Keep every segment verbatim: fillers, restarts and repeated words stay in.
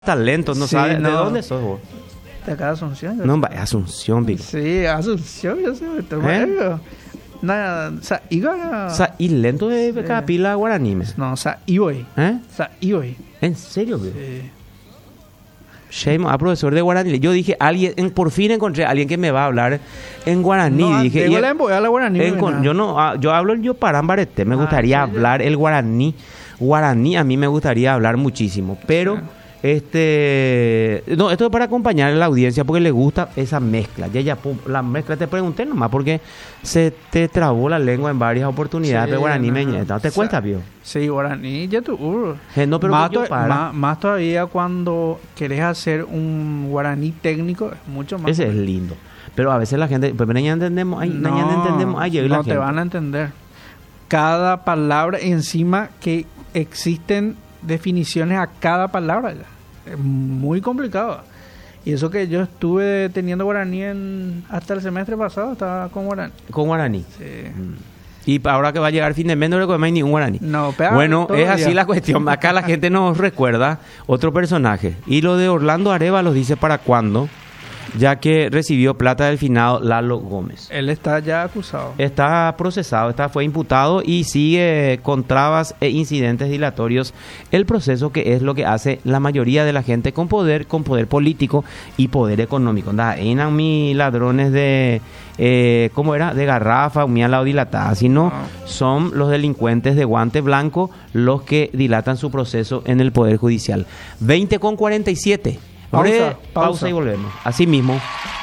talento, no Sí, sabes. ¿De no. dónde sos vos? De acá de Asunción. yo No, sé. va, Asunción, Pico. Sí, Asunción, yo sé. Te ¿Eh? Nada, o sea, iba. O sea, y lento de Sí. cada pila guaraní. me. No, o sea, iboy. ¿Eh? O sea, iboy. ¿En serio, Pico? Sí. Shame, a profesor de guaraní. Yo dije, alguien, en- por fin encontré a alguien que me va a hablar en guaraní. No, dije, digo y- la emboya, la guaraní. en- no, con- nada. yo no, ah, yo hablo el yo parambarete. Me Ah, gustaría ¿en serio? hablar el guaraní. Guaraní a mí me gustaría hablar muchísimo, pero Sí. este, no, esto es para acompañar a la audiencia porque le gusta esa mezcla. Ya, ya, pum, la mezcla te pregunté nomás porque se te trabó la lengua en varias oportunidades. Sí, pero guaraní no, me no. ¿no te O sea, cuesta, Pío? Sí, guaraní, ya tú. uh. Eh, no, pero más, que yo to- para. más, más todavía cuando querés hacer un guaraní técnico, es mucho más. Ese es lindo. Pero a veces la gente, pues ya entendemos, ay, no, ya entendemos, ay, y la no te gente. van a entender. Cada palabra, encima que existen definiciones a cada palabra. Ya. Es muy complicado. Y eso que yo estuve teniendo guaraní en, hasta el semestre pasado, estaba con guaraní. Con guaraní. Sí. Y ahora que va a llegar fin de mes no le coméis ni un guaraní. No, pega Bueno, todo es el así día. la cuestión. Acá la gente nos recuerda otro personaje. Y lo de Orlando Arévalos dice para cuándo, ya que recibió plata del finado Lalo Gómez. Él está ya acusado. Está procesado, está, fue imputado y sigue con trabas e incidentes dilatorios el proceso, que es lo que hace la mayoría de la gente con poder, con poder político y poder económico. Anda, eran mis ladrones de, eh, ¿cómo era? De garrafa, mi lado dilatada, sino No. son los delincuentes de guante blanco los que dilatan su proceso en el Poder Judicial. veinte con cuarenta y siete. Pausa, Bre- pausa. pausa y volvemos. Así mismo.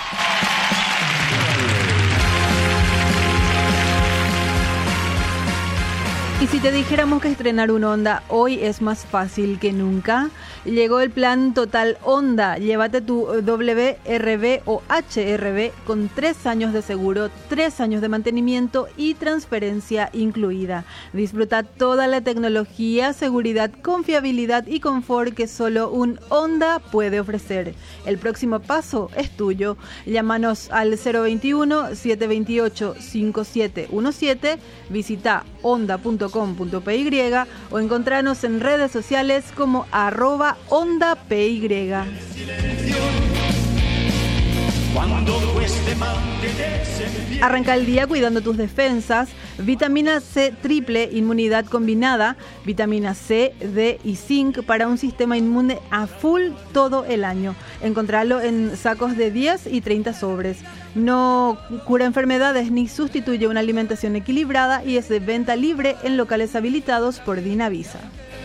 Y si te dijéramos que estrenar un Honda hoy es más fácil que nunca, llegó el plan Total Honda. Llévate tu W R V o H R V con tres años de seguro, tres años de mantenimiento y transferencia incluida. Disfruta toda la tecnología, seguridad, confiabilidad y confort que solo un Honda puede ofrecer. El próximo paso es tuyo. Llámanos al cero veintiuno, setecientos veintiocho, cincuenta y siete diecisiete, visita honda punto com punto p y o encontranos en redes sociales como arroba Honda P Y. Arranca el día cuidando tus defensas. Vitamina C triple, inmunidad combinada, vitamina C, D y zinc para un sistema inmune a full todo el año. Encontralo en sacos de diez y treinta sobres. No cura enfermedades ni sustituye una alimentación equilibrada y es de venta libre en locales habilitados por Dinavisa.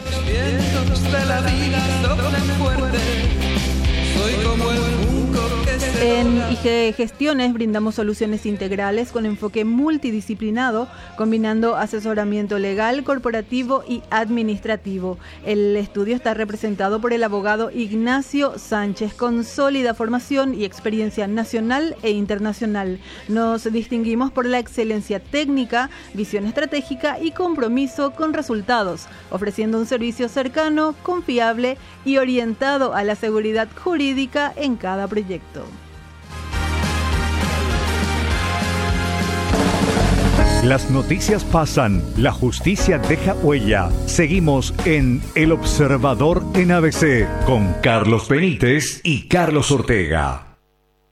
En I G Gestiones brindamos soluciones integrales con enfoque multidisciplinado, combinando asesoramiento legal, corporativo y administrativo. El estudio está representado por el abogado Ignacio Sánchez, con sólida formación y experiencia nacional e internacional. Nos distinguimos por la excelencia técnica, visión estratégica y compromiso con resultados, ofreciendo un servicio cercano, confiable y orientado a la seguridad jurídica en cada proyecto. Las noticias pasan, la justicia deja huella. Seguimos en El Observador en A B C con Carlos Benítez y Carlos Ortega.